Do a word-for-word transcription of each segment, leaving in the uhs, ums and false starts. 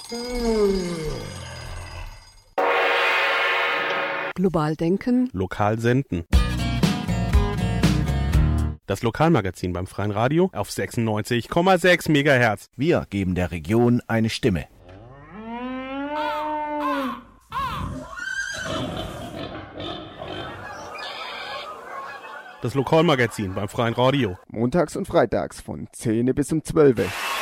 Global denken. Lokal senden. Das Lokalmagazin beim Freien Radio auf sechsundneunzig Komma sechs Megahertz. Wir geben der Region eine Stimme. Das Lokalmagazin beim Freien Radio. Montags und freitags von zehn bis um zwölf.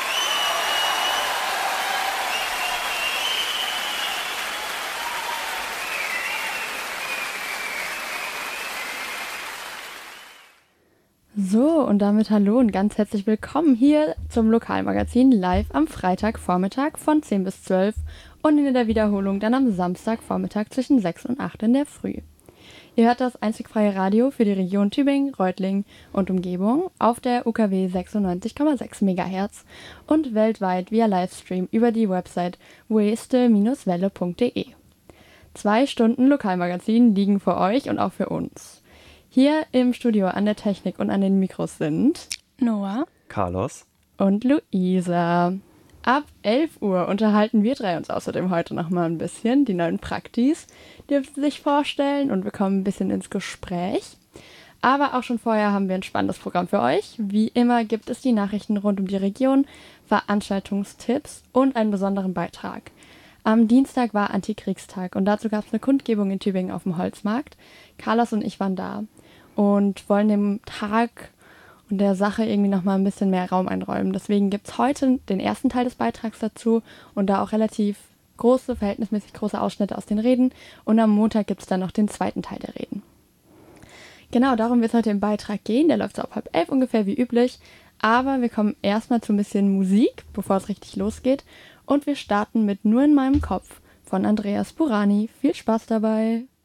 So, und damit hallo und ganz herzlich willkommen hier zum Lokalmagazin live am Freitagvormittag von zehn bis zwölf und in der Wiederholung dann am Samstagvormittag zwischen sechs und acht in der Früh. Ihr hört das einzig freie Radio für die Region Tübingen, Reutlingen und Umgebung auf der U K W sechsundneunzig Komma sechs Megahertz und weltweit via Livestream über die Website weste Welle punkt de. Zwei Stunden Lokalmagazin liegen für euch und auch für uns. Hier im Studio an der Technik und an den Mikros sind Noah, Carlos und Luisa. Ab elf Uhr unterhalten wir drei uns außerdem heute noch mal ein bisschen. Die neuen Praktis dürfen sich vorstellen und wir kommen ein bisschen ins Gespräch. Aber auch schon vorher haben wir ein spannendes Programm für euch. Wie immer gibt es die Nachrichten rund um die Region, Veranstaltungstipps und einen besonderen Beitrag. Am Dienstag war Antikriegstag und dazu gab es eine Kundgebung in Tübingen auf dem Holzmarkt. Carlos und ich waren da und wollen dem Tag und der Sache irgendwie nochmal ein bisschen mehr Raum einräumen. Deswegen gibt es heute den ersten Teil des Beitrags dazu und da auch relativ große, verhältnismäßig große Ausschnitte aus den Reden. Und am Montag gibt es dann noch den zweiten Teil der Reden. Genau, darum wird es heute im Beitrag gehen. Der läuft so ab halb elf ungefähr wie üblich. Aber wir kommen erstmal zu ein bisschen Musik, bevor es richtig losgeht. Und wir starten mit Nur in meinem Kopf von Andreas Burani. Viel Spaß dabei!